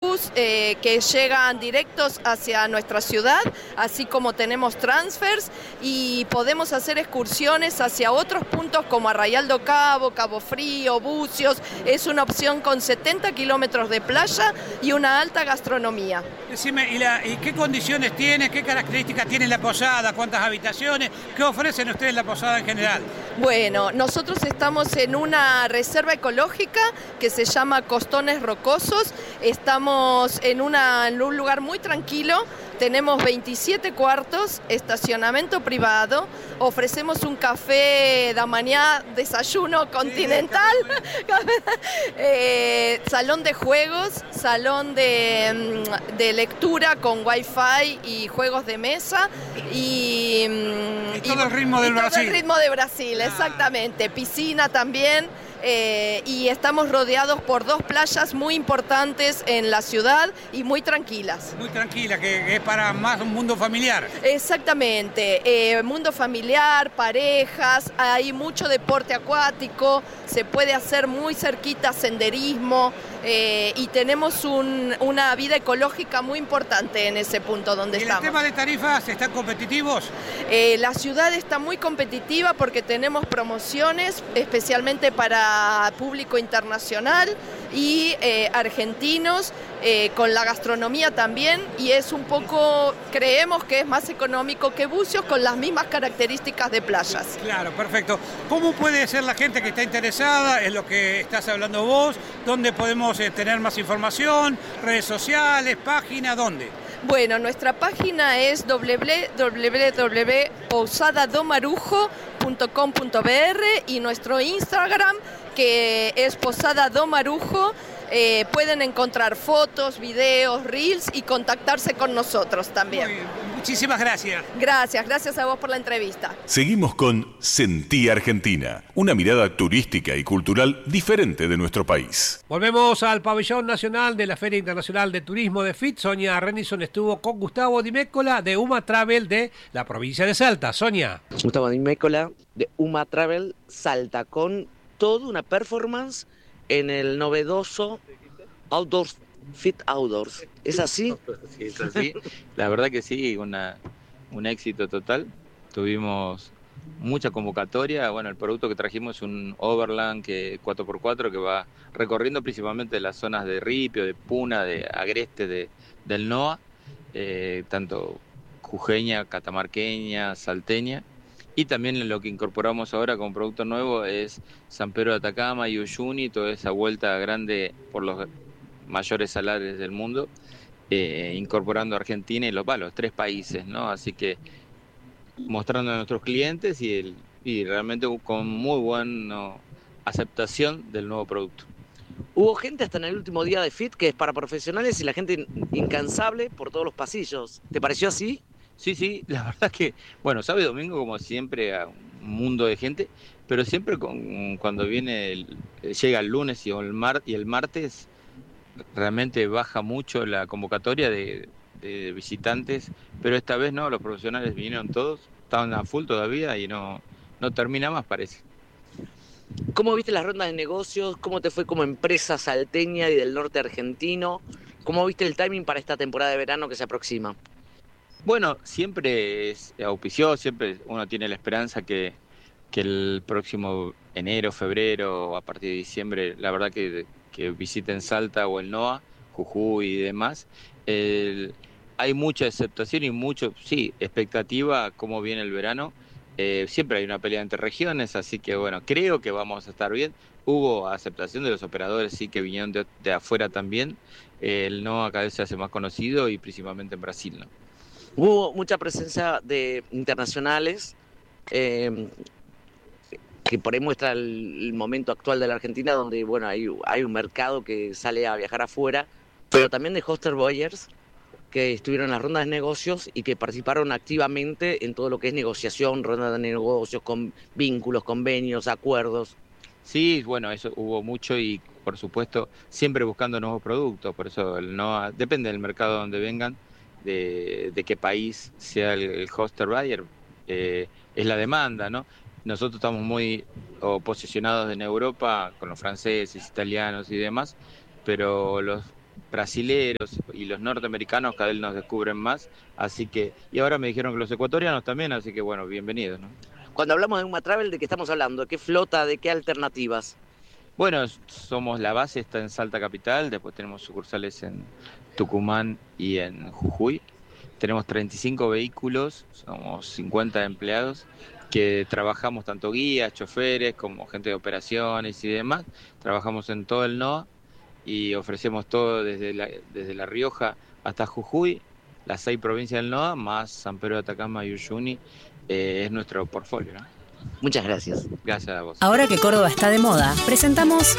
ómnibus que llegan directos hacia nuestra ciudad, así como tenemos transfers y podemos hacer excursiones hacia otros puntos como Arraial do Cabo, Cabo Frío, Bucios. Es una opción con 70 kilómetros de playa y una alta gastronomía. Decime, ¿y qué condiciones tiene, qué características tiene la posada, cuántas habitaciones, qué ofrecen ustedes la posada en general? Bueno, nosotros estamos en una reserva ecológica que se llama Costones Rocosos. Estamos en un lugar muy tranquilo. Tenemos 27 cuartos, estacionamiento privado, ofrecemos un café de mañana, desayuno continental, salón de juegos, salón de lectura con wifi y juegos de mesa y todo el ritmo del Brasil. Todo el ritmo de Brasil, exactamente. Piscina también. Y estamos rodeados por 2 playas muy importantes en la ciudad y muy tranquilas. Muy tranquila, que es para más un mundo familiar. Exactamente, mundo familiar, parejas, hay mucho deporte acuático, se puede hacer muy cerquita senderismo y tenemos una vida ecológica muy importante en ese punto donde estamos. ¿Y el tema de tarifas están competitivos? La ciudad está muy competitiva porque tenemos promociones especialmente para público internacional y argentinos, con la gastronomía también, y es un poco, creemos que es más económico que Bucios con las mismas características de playas. Claro, perfecto. ¿Cómo puede ser la gente que está interesada en lo que estás hablando vos? ¿Dónde podemos tener más información? ¿Redes sociales? ¿Página? ¿Dónde? Bueno, nuestra página es www.posadadomarujo.com.br y nuestro Instagram, que es Posada do Marujo. Pueden encontrar fotos, videos, reels y contactarse con nosotros también. Muy bien. Muchísimas gracias. Gracias a vos por la entrevista. Seguimos con Sentí Argentina, una mirada turística y cultural diferente de nuestro país. Volvemos al pabellón nacional de la Feria Internacional de Turismo de FIT. Sonia Renison estuvo con Gustavo Di Mécola de UMA Travel de la provincia de Salta. Sonia. Gustavo Di Mécola de UMA Travel Salta, con toda una performance en el novedoso Outdoors, Fit Outdoors. ¿Es así? Sí, es así. La verdad que sí, un éxito total. Tuvimos mucha convocatoria. Bueno, el producto que trajimos es un Overland 4x4 que va recorriendo principalmente las zonas de Ripio, de Puna, de Agreste, del NOA, tanto jujeña, catamarqueña, salteña. Y también lo que incorporamos ahora como producto nuevo es San Pedro de Atacama y Uyuni, toda esa vuelta grande por los mayores salares del mundo, incorporando Argentina y los 3 países, ¿no? Así que mostrando a nuestros clientes y realmente con muy buena aceptación del nuevo producto. Hubo gente hasta en el último día de FIT que es para profesionales y la gente incansable por todos los pasillos. ¿Te pareció así? Sí, la verdad que, bueno, sábado y domingo como siempre a un mundo de gente, pero siempre cuando llega el lunes y el martes, realmente baja mucho la convocatoria de visitantes, pero esta vez no, los profesionales vinieron todos, estaban a full todavía y no termina más, parece. ¿Cómo viste las rondas de negocios? ¿Cómo te fue como empresa salteña y del norte argentino? ¿Cómo viste el timing para esta temporada de verano que se aproxima? Bueno, siempre es auspicioso, siempre uno tiene la esperanza que el próximo enero, febrero, a partir de diciembre, la verdad que visiten Salta o el NOA, Jujuy y demás. Hay mucha aceptación y expectativa cómo viene el verano. Siempre hay una pelea entre regiones, así que bueno, creo que vamos a estar bien. Hubo aceptación de los operadores, sí, que vinieron de afuera también. El NOA cada vez se hace más conocido y principalmente en Brasil, ¿no? Hubo mucha presencia de internacionales, que por ahí muestra el momento actual de la Argentina, donde bueno hay un mercado que sale a viajar afuera, pero también de hoster buyers que estuvieron en las rondas de negocios y que participaron activamente en todo lo que es negociación, rondas de negocios, con vínculos, convenios, acuerdos. Sí, bueno, eso hubo mucho y por supuesto siempre buscando nuevos productos, por eso no depende del mercado donde vengan, de qué país sea el hoster buyer, es la demanda, ¿no? Nosotros estamos muy posicionados en Europa con los franceses, italianos y demás, pero los brasileros y los norteamericanos cada vez nos descubren más, así que, y ahora me dijeron que los ecuatorianos también, así que bueno, bienvenidos, ¿no? Cuando hablamos de Uma Travel, ¿de qué estamos hablando? ¿De qué flota? ¿De qué alternativas? Bueno, somos la base, está en Salta Capital, después tenemos sucursales en Tucumán y en Jujuy. Tenemos 35 vehículos, somos 50 empleados que trabajamos tanto guías, choferes, como gente de operaciones y demás. Trabajamos en todo el NOA y ofrecemos todo desde La Rioja hasta Jujuy, las 6 provincias del NOA, más San Pedro de Atacama y Uyuni, es nuestro portfolio, ¿no? Muchas gracias. Gracias a vos. Ahora que Córdoba está de moda, presentamos